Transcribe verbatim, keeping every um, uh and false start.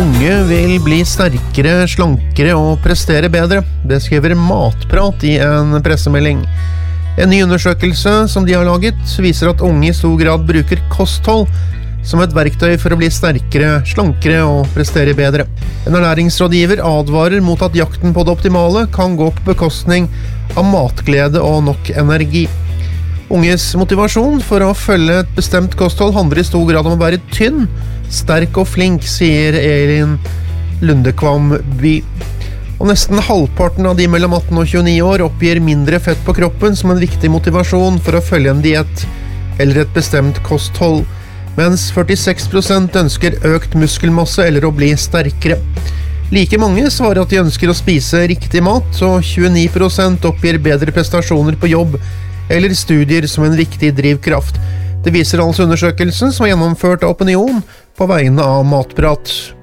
Unge vil bli sterkere, slankere og prestere bedre. Det skriver Matprat i en pressemelding. En ny undersøkelse som de har laget viser at unge i stor grad bruker kosthold som et verktøy for å bli sterkere, slankere og prestere bedre. En ernæringsrådgiver advarer mot at jakten på det optimale kan gå på bekostning av matglede og nok energi. Unges motivasjon for å følge et bestemt kosthold handler i stor grad om å være tynn, sterk og flink, sier Elin Lundekvam By. Og nesten halvparten av de mellom atten og tjueni år oppgir mindre fett på kroppen som en viktig motivasjon for å følge en diett eller et bestemt kosthold, mens førtiseks prosent ønsker økt muskelmasse eller å bli sterkere. Like mange svarer at de ønsker å spise riktig mat, og tjueni prosent oppgir bedre prestasjoner på jobb eller studier som en viktig drivkraft. Det viser altså undersøkelsen som er gjennomført av Opinion på vegne av Matprat.